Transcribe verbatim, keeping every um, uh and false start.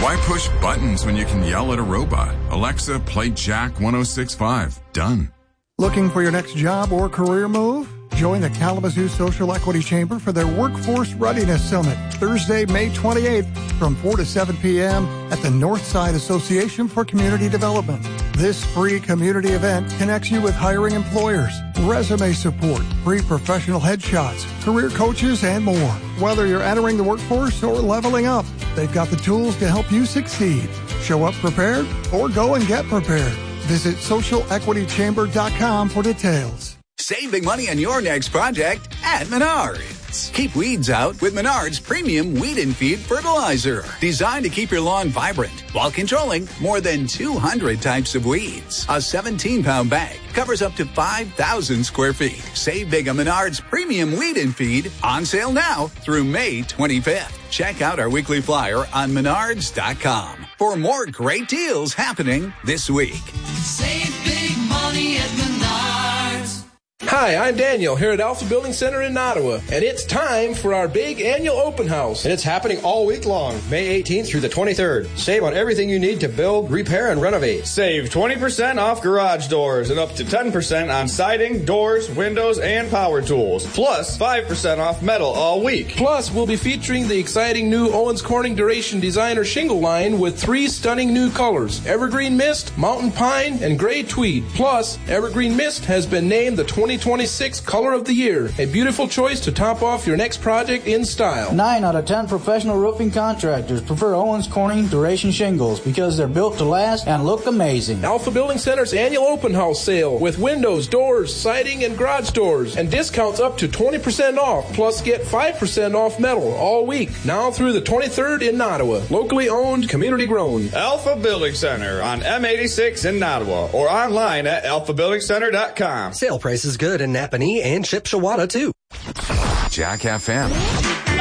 Why push buttons when you can yell at a robot? Alexa, play Jack one oh six point five. Done. Looking for your next job or career move? Join the Kalamazoo Social Equity Chamber for their Workforce Readiness Summit, Thursday, May twenty-eighth, from four to seven p.m. at the Northside Association for Community Development. This free community event connects you with hiring employers, resume support, free professional headshots, career coaches, and more. Whether you're entering the workforce or leveling up, they've got the tools to help you succeed. Show up prepared or go and get prepared. Visit social equity chamber dot com for details. Save big money on your next project at Menards. Keep weeds out with Menards Premium Weed and Feed Fertilizer. Designed to keep your lawn vibrant while controlling more than two hundred types of weeds. A seventeen-pound bag covers up to five thousand square feet. Save big on Menards Premium Weed and Feed, on sale now through May twenty-fifth. Check out our weekly flyer on menards dot com for more great deals happening this week. Save big money at Menards. Hi, I'm Daniel here at Alpha Building Center in Ottawa, and it's time for our big annual open house. And it's happening all week long, May eighteenth through the twenty-third. Save on everything you need to build, repair, and renovate. Save twenty percent off garage doors and up to ten percent on siding, doors, windows, and power tools. Plus, five percent off metal all week. Plus, we'll be featuring the exciting new Owens Corning Duration Designer shingle line with three stunning new colors: Evergreen Mist, Mountain Pine, and Gray Tweed. Plus, Evergreen Mist has been named the twenty twenty-six Color of the Year, a beautiful choice to top off your next project in style. Nine out of ten professional roofing contractors prefer Owens Corning Duration shingles because they're built to last and look amazing. Alpha Building Center's annual open house sale with windows, doors, siding, and garage doors, and discounts up to twenty percent off, plus get five percent off metal all week, now through the twenty-third in Ottawa. Locally owned, community grown. Alpha Building Center on M eighty-six in Ottawa, or online at alpha building center dot com. Sale price is good in Napanee and Shipshewana, too. Jack F M.